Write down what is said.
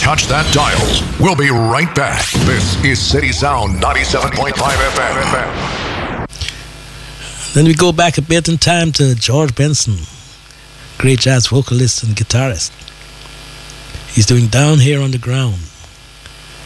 touch that dial. We'll be right back. This is City Sound 97.5 FM. Then we go back a bit in time to George Benson, great jazz vocalist and guitarist. He's doing Down Here on the Ground.